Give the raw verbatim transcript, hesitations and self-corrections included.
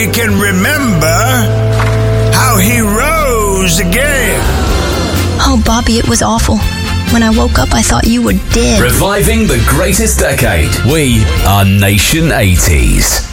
He can remember how he rose again. Oh, Bobby, it was awful. When I woke up, I thought you were dead. Reviving the greatest decade. We are Nation eighties.